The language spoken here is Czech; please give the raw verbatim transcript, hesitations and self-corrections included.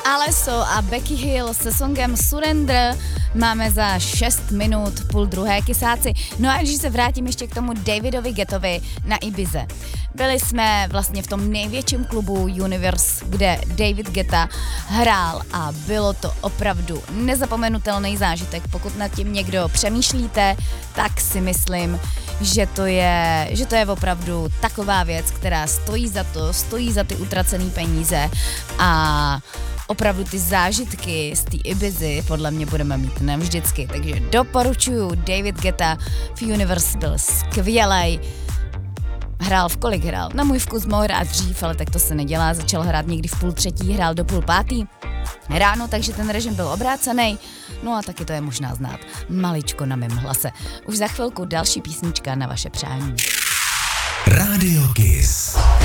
Alesso a Becky Hill se songem Surrender máme za šest minut půl druhé kysáci. No a když se vrátím ještě k tomu Davidovi Guettovi na Ibize. Byli jsme vlastně v tom největším klubu Universe, kde David Guetta hrál a bylo to opravdu nezapomenutelný zážitek. Pokud nad tím někdo přemýšlíte, tak si myslím, že to je, že to je opravdu taková věc, která stojí za to, stojí za ty utracený peníze a opravdu ty zážitky z té Ibizy podle mě budeme mít navždycky, takže doporučuju. David Guetta v Universe byl skvělej. Hrál v kolik hrál? Na můj vkus mohl hrát dřív, ale tak to se nedělá. Začal hrát někdy v půl třetí, hrál do půl pátý ráno, takže ten režim byl obrácený. No a taky to je možná znát maličko na mém hlase. Už za chvilku další písnička na vaše přání. Radio Kiss.